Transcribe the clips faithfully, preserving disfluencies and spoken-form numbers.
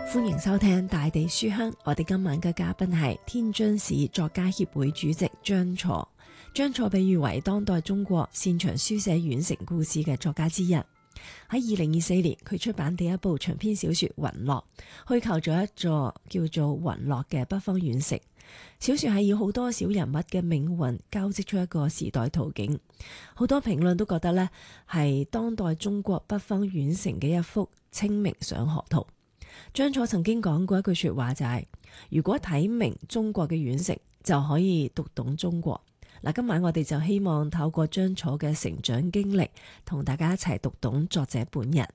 歡迎收聽大地書香，我哋今晚嘅嘉賓係天津市作家協會主席張楚。張楚被譽為當代中國擅長書寫縣城故事嘅作家之一。喺二零二四年，佢出版第一部長篇小說《雲落》，虛構咗一座叫做雲落嘅北方縣城。小說係以好多小人物嘅命運交織出一個時代圖景。好多評論都覺得呢係當代中國北方縣城嘅一幅清明上河圖。張楚曾經講過一句說話，就係、是、如果睇明中國嘅縣城，就可以讀懂中國。嗱，今晚我哋就希望透過張楚嘅成長經歷，同大家一齊讀懂作者本人。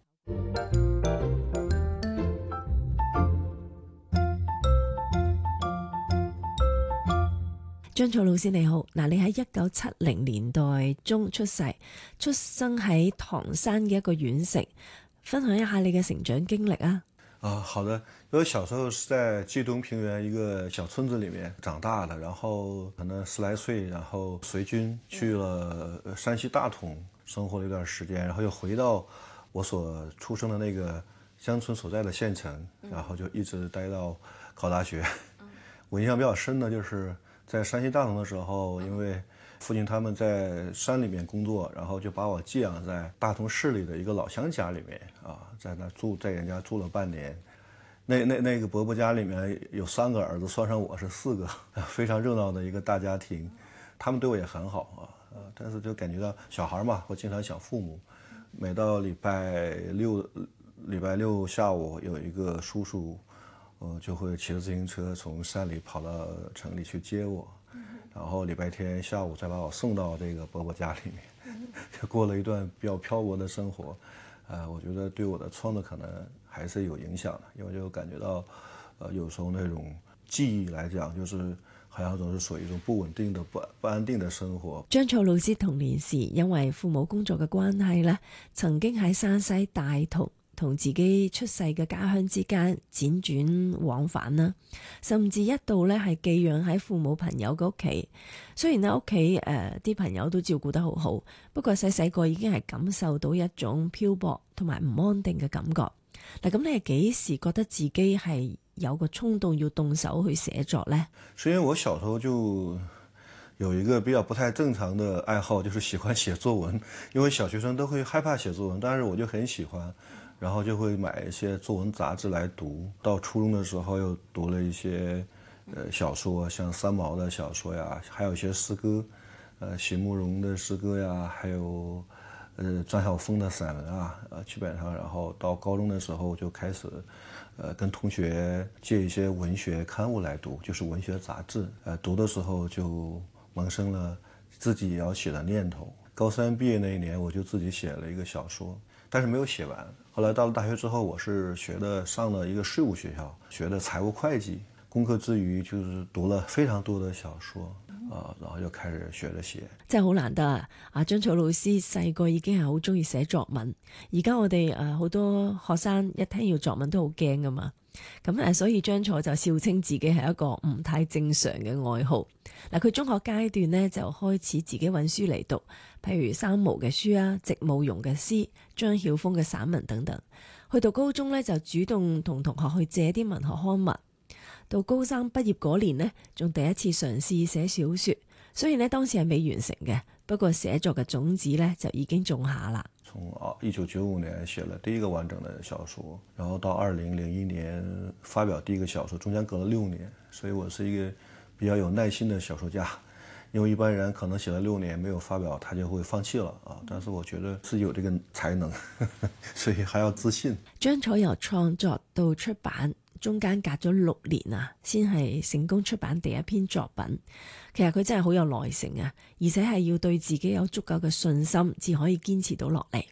張楚老師你好，嗱，你喺一九七零年代中出世，出生喺唐山嘅一個縣城，分享一下你嘅成長經歷啊。 啊，好的。我小時候是在冀東平原一個小村子裡面長大的，然後可能十來歲，然後隨軍去了山西大同，生活了一段時間，然後又回到我所出生的那個鄉村所在的縣城，然後就一直待到考大學。我印象比較深的就是在山西大同的時候，因為父親他們在山裡面工作，然後就把我寄養在大同市裡的一個老鄉家裡面啊，在那住，在人家住了半年。那那那個伯伯家裡面有三個兒子，算上我是四個，非常熱鬧的一個大家庭。他們對我也很好啊，但是就感覺到小孩嘛，我經常想父母。每到禮拜六，禮拜六下午有一個叔叔，呃，就會騎着自行車從山裡跑到城裡去接我。然後禮拜天下午再把我送到這個伯伯家裡面，就過了一段比較漂泊的生活。呃，我覺得對我的創作可能還是有影響的，因為就感覺到，呃，有時候那種記憶來講，就是好像總是屬於一種不穩定的、不不安定的生活。 張楚老師童年時因為父母工作嘅關係呢，曾經喺山西大同同自己出世嘅家鄉之間輾轉往返啦，甚至一度咧係寄養喺父母朋友嘅屋企。雖然咧屋企誒啲朋友都照顧得好好，不過細細個已經係感受到一種漂泊同埋唔安定嘅感覺。嗱，咁你係幾時覺得自己係有個衝動要動手去寫作呢？ 是因為我小時候就有一個比較不太正常的愛好，就是喜歡寫作文。因為小學生都會害怕寫作文，但是我就很喜歡。然後就會買一些作文雜誌來讀，到初中的時候又讀了一些呃小說，像三毛的小說呀，還有一些詩歌，呃席慕容的詩歌呀，還有呃張曉風的散文啊，呃基本上，然後到高中的時候就開始呃跟同學借一些文學刊物來讀，就是文學雜誌，呃讀的時候就萌生了自己也要寫的念頭。高三畢業那一年，我就自己寫了一個小說，但是沒有寫完。後來到了大學之後，我是學的上了一個稅務學校，學的財務會計。功課之餘，就是讀了非常多的小說啊，然後就開始學了寫。 真係好難得啊！阿張楚老師細個已經係好中意寫作文，而家我哋誒好多學生一聽要作文都好驚噶嘛。咁誒，所以張楚就笑稱自己係一個唔太正常嘅愛好。嗱，佢中學階段呢，就開始自己揾書嚟讀，譬如三毛嘅書啊、席慕容嘅詩、張曉風嘅散文等等。去到高中呢，就主動同同學去借啲文學刊物。到高三畢業嗰年呢，仲第一次嘗試寫小說。雖然呢，當時係未完成嘅，不過寫作嘅種子呢，就已經種下啦。 從一九九五年寫了第一個完整的小說，然後到二零零一年發表第一個小說，中間隔了六年，所以我是一個比較有耐心的小說家。因為一般人可能寫了六年沒有發表，他就會放棄了啊。但是我覺得自己有這個才能，呵呵，所以還要自信。 張楚由創作到出版，中間隔咗六年啊，先係成功出版第一篇作品。其實佢真係好有耐性啊，而且係要對自己有足夠嘅信心，至可以堅持到落嚟。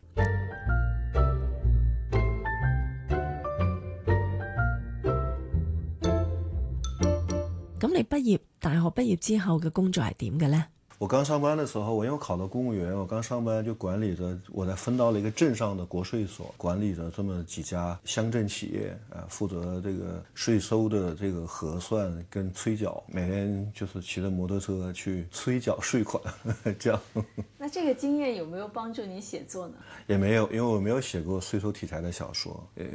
咁你畢業，大學畢業之後嘅工作係點嘅呢？ 我剛上班的時候，我因為我考到公務員，我剛上班就管理着，我在分到了一個鎮上的國稅所，管理着這麼幾家鄉鎮企業，啊，負責這個稅收的這個核算跟催繳，每天就是騎着摩托車去催繳稅款，呵呵，這樣。 那這個經驗有沒有幫助你寫作呢？ 也沒有，因為我沒有寫過稅收題材的小說，